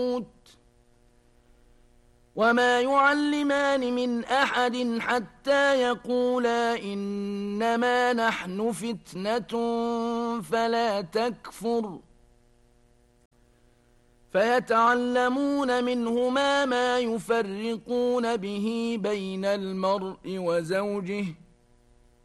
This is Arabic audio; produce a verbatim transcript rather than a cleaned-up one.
وما يعلمان من أحد حتى يقولا إنما نحن فتنة فلا تكفر فيتعلمون منهما ما يفرقون به بين المرء وزوجه